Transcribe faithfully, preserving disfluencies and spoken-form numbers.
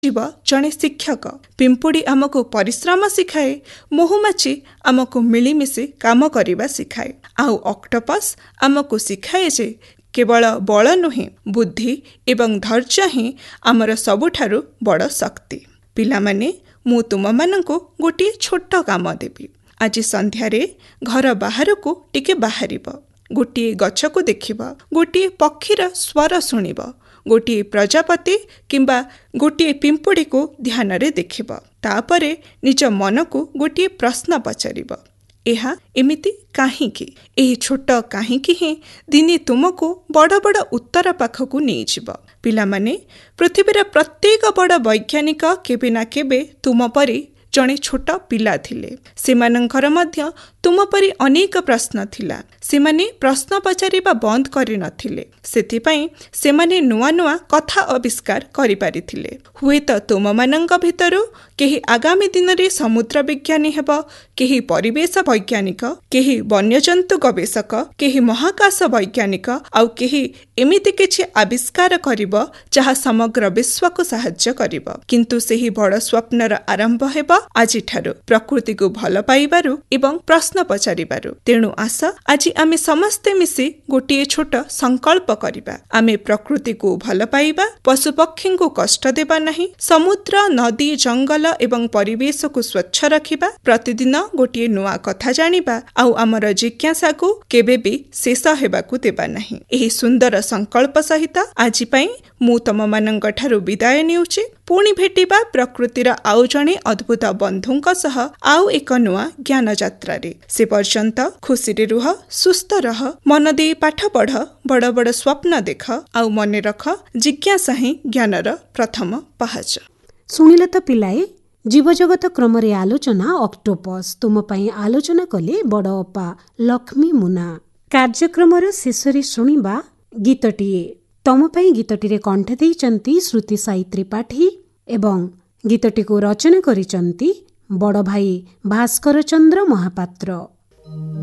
जीव जड़े शिक्षक। पिंपुड़ी आमको परिश्रम शिखाए, महुमाछी आमको मिलिमिशि काम करने शिखाए, आउ ऑक्टोपस आमको शिखाए जे केवल बल नुहे बुद्धि एवं धैर्य ही आमर सबुठारु बड़ शक्ति। पिलामाने मु तुम मानंको गोटे छोट काम देबी। आज संध्यारे घर बाहर को टिके बाहरिब, गोटे गछ को देखिब, गोटे पक्षीर स्वर शुणिब, गोटे प्रजापति किंबा गोटे पिंपुड़ी को ध्यान रे देखिब। तापरे निज मन को गोटे प्रश्न पचारिब, एहा एमिति काहीकि? एही छोट काहीकि ही दिने तुमको बड़ बड़ उत्तर पाखकु नहीं जिव। पिलामाने पृथ्वीर प्रत्येक बड़ वैज्ञानिक केबे ना केबे तुम परी जड़े छोट पिला थिले। सेमानंकर मध्य तुम परी अनेक प्रश्न थिला। सेमाने प्रश्न पचारिबा बंद करि नथिले, सेथिपई सेमाने नुआ नुआ कथा आविष्कार करि पारिथिले। हुए त तुम मानंक भितरु केही आगामी दिन रे समुद्र विज्ञानी हेब, केही परिवेश वैज्ञानिक, केही वन्यजंतु गवेषक, केही महाकाश वैज्ञानिक, आउ केही एमिति किछि आविष्कार करिब जहा समग्र विश्व को साहाय्य करिब। किंतु सेही बड़ स्वप्नर आरंभ हेब आजिठारु, प्रकृति को भल पाइबारु एवं प्रश्न पचारिबारु। तेणु आस आज आमे समस्ते मिसी गोटे छोट संकल्प करिबा। आमे प्रकृति को भल पाइबा, पशुपक्षी को कष्ट देबा नहीं, समुद्र नदी जंगल एवं परिवेश को स्वच्छ रखिबा, प्रतिदिन गोटे नुआ कथा जानिबा, आउ आमर जिज्ञासा को केबे भी शेष हेबाकु देबा नहीं। एही सुंदर संकल्प सहित आज पई मु तम मानंक ठारु विदाय नेउछि। पुणी भेटिबा प्रकृतिर आउ जणे अद्भुत बंधुंक सह आउ एक नुआ ज्ञान यात्रा रे। से पर्यंत खुशी रे रुह, सुस्थ रह, मन दे पाठ पढ़, बड़ बड़ स्वप्न देख, आउ मने रख जिज्ञासा ही ज्ञानर प्रथम पहाच। सुनिल त पिलाए, जीवजगत क्रमरे आलोचना ऑक्टोपस तुम पई आलोचना कले बड़ अपा लक्ष्मी मुना। कार्यक्रमर शेषरे सुनिबा गीतटिए। तम पई गीतटिरे कंठ देइचंती श्रुति साई त्रिपाठी एवं गीतटी को रचना करिचंती बड़ भाई भास्कर चंद्र महापात्र।